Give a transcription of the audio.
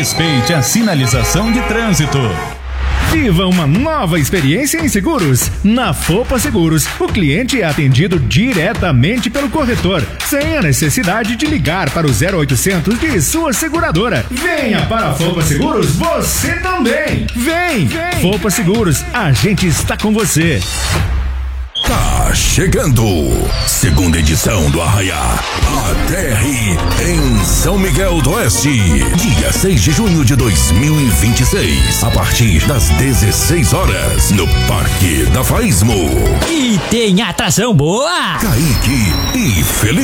Respeite a sinalização de trânsito. Viva uma nova experiência em seguros. Na Fopa Seguros, o cliente é atendido diretamente pelo corretor, sem a necessidade de ligar para o 0800 de sua seguradora. Venha para a Fopa Seguros, você também. Vem! Fopa Seguros, a gente está com você. Tá chegando, segunda edição do Arraiá ATR em São Miguel do Oeste, dia 6 de junho de 2026, a partir das 16 horas, no Parque da Faísmo. E tem atração boa! Kaique e Felipe.